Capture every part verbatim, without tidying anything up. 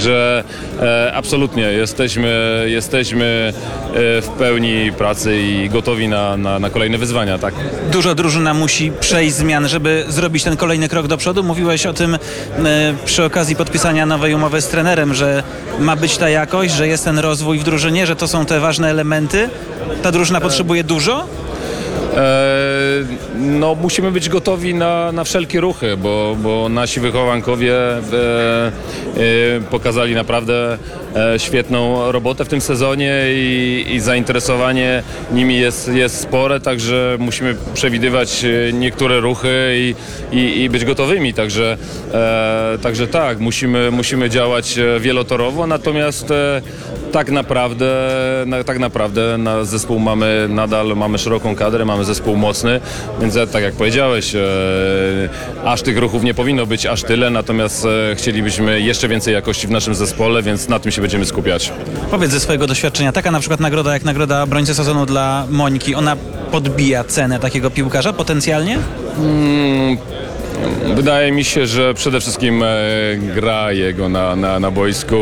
Także e, absolutnie jesteśmy, jesteśmy e, w pełni pracy i gotowi na, na, na kolejne wyzwania, tak. Dużo drużyna musi przejść zmian, żeby zrobić ten kolejny krok do przodu. Mówiłeś o tym e, przy okazji podpisania nowej umowy z trenerem, że ma być ta jakość, że jest ten rozwój w drużynie, że to są te ważne elementy. Ta drużyna potrzebuje dużo? No musimy być gotowi na, na wszelkie ruchy, bo, bo nasi wychowankowie e, e, pokazali naprawdę e, świetną robotę w tym sezonie i, i zainteresowanie nimi jest, jest spore, także musimy przewidywać niektóre ruchy i, i, i być gotowymi, także, e, także tak, musimy, musimy działać wielotorowo, natomiast e, tak naprawdę, na, tak naprawdę na zespół mamy nadal, mamy szeroką kadrę, mamy zespół mocny, więc tak jak powiedziałeś, e, aż tych ruchów nie powinno być aż tyle, natomiast e, chcielibyśmy jeszcze więcej jakości w naszym zespole, więc na tym się będziemy skupiać. Powiedz ze swojego doświadczenia, taka na przykład nagroda jak nagroda obrońcy sezonu dla Moniki, ona podbija cenę takiego piłkarza potencjalnie? Hmm. Wydaje mi się, że przede wszystkim e, gra jego na, na, na boisku.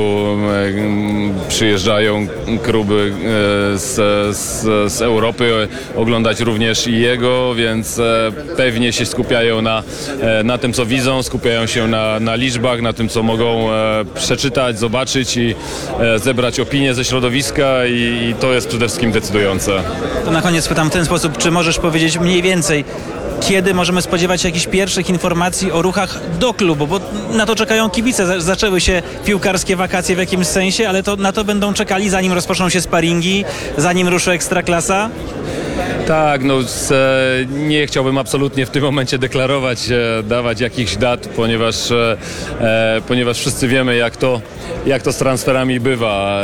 E, przyjeżdżają kluby e, z, z, z Europy oglądać również i jego, więc e, pewnie się skupiają na, e, na tym, co widzą, skupiają się na, na liczbach, na tym, co mogą e, przeczytać, zobaczyć i e, zebrać opinię ze środowiska i, i to jest przede wszystkim decydujące. To na koniec pytam w ten sposób, czy możesz powiedzieć mniej więcej, kiedy możemy spodziewać się jakichś pierwszych informacji o ruchach do klubu, bo na to czekają kibice. Zaczęły się piłkarskie wakacje w jakimś sensie, ale to, na to będą czekali, zanim rozpoczną się sparingi, zanim ruszy Ekstraklasa. Tak, no z, e, nie chciałbym absolutnie w tym momencie deklarować, e, dawać jakichś dat, ponieważ, e, ponieważ wszyscy wiemy, jak to, jak to z transferami bywa.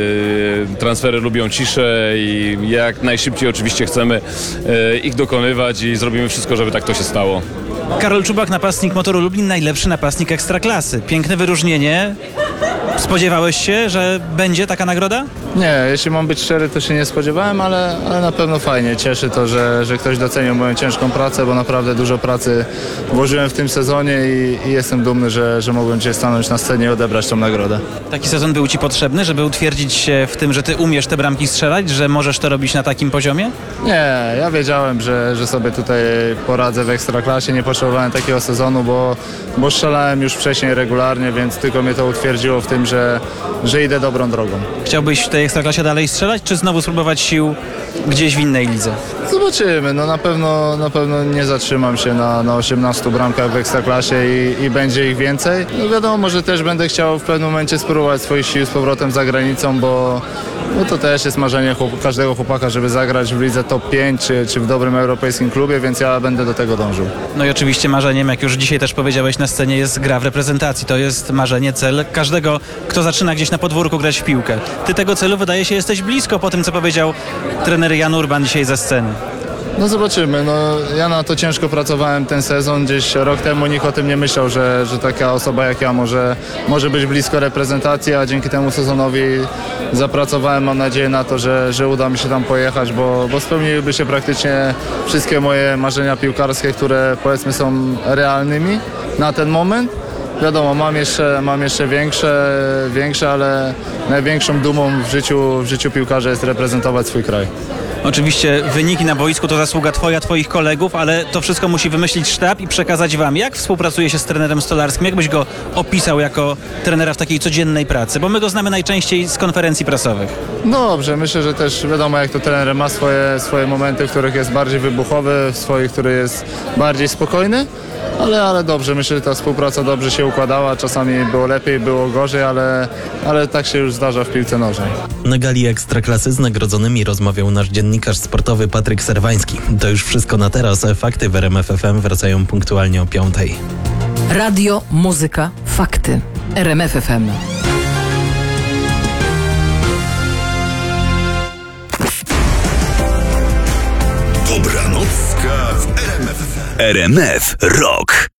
E, transfery lubią ciszę i jak najszybciej oczywiście chcemy e, ich dokonywać i zrobimy wszystko, żeby tak to się stało. Karol Czubak, napastnik Motoru Lublin, najlepszy napastnik Ekstraklasy. Piękne wyróżnienie. Spodziewałeś się, że będzie taka nagroda? Nie, jeśli mam być szczery, to się nie spodziewałem, ale, ale na pewno fajnie. Cieszy to, że, że ktoś docenił moją ciężką pracę, bo naprawdę dużo pracy włożyłem w tym sezonie i, i jestem dumny, że, że mogłem dzisiaj stanąć na scenie i odebrać tą nagrodę. Taki sezon był ci potrzebny, żeby utwierdzić się w tym, że ty umiesz te bramki strzelać, że możesz to robić na takim poziomie? Nie, ja wiedziałem, że, że sobie tutaj poradzę w Ekstraklasie. Nie potrzebowałem takiego sezonu, bo, bo strzelałem już wcześniej regularnie, więc tylko mnie to utwierdziło w tym, że, że idę dobrą drogą. Chciałbyś w tej Ekstraklasie dalej strzelać, czy znowu spróbować sił gdzieś w innej lidze? Zobaczymy. No na pewno, na pewno nie zatrzymam się na, na osiemnastu bramkach w Ekstraklasie i, i będzie ich więcej. No wiadomo, że też będę chciał w pewnym momencie spróbować swoich sił z powrotem za granicą, bo no to też jest marzenie chłop- każdego chłopaka, żeby zagrać w lidze top pięć czy, czy w dobrym europejskim klubie, więc ja będę do tego dążył. No i oczywiście marzeniem, jak już dzisiaj też powiedziałeś na scenie, jest gra w reprezentacji. To jest marzenie, cel każdego, kto zaczyna gdzieś na podwórku grać w piłkę. Ty tego celu, wydaje się, jesteś blisko po tym, co powiedział trener Jan Urban dzisiaj ze sceny. No zobaczymy. No, ja na to ciężko pracowałem ten sezon. Gdzieś rok temu nikt o tym nie myślał, że, że taka osoba jak ja może, może być blisko reprezentacji, a dzięki temu sezonowi zapracowałem. Mam nadzieję na to, że, że uda mi się tam pojechać, bo, bo spełniłyby się praktycznie wszystkie moje marzenia piłkarskie, które powiedzmy są realnymi na ten moment. Wiadomo, mam jeszcze, mam jeszcze większe, większe, ale największą dumą w życiu, w życiu piłkarza jest reprezentować swój kraj. Oczywiście wyniki na boisku to zasługa twoja, twoich kolegów, ale to wszystko musi wymyślić sztab i przekazać wam. Jak współpracuje się z trenerem Stolarskim? Jak byś go opisał jako trenera w takiej codziennej pracy? Bo my go znamy najczęściej z konferencji prasowych. Dobrze, myślę, że też wiadomo, jak to trener ma swoje, swoje momenty, w których jest bardziej wybuchowy, w swoich, który jest bardziej spokojny. Ale, ale dobrze, myślę, że ta współpraca dobrze się układała. Czasami było lepiej, było gorzej, ale, ale tak się już zdarza w piłce nożnej. Na gali Ekstraklasy z nagrodzonymi rozmawiał nasz dziennikarz sportowy Patryk Serwański. To już wszystko na teraz. Fakty w R M F F M wracają punktualnie o piątej. Radio, muzyka, fakty. R M F F M. Dobranocka w R M F F M. R M F Rock.